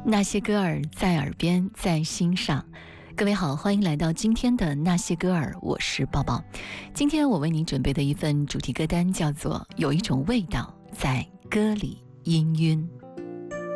那些歌儿在耳边，在心上。各位好，欢迎来到今天的那些歌儿，我是抱抱。今天我为您准备的一份主题歌单叫做《有一种味道在歌里氤氲》。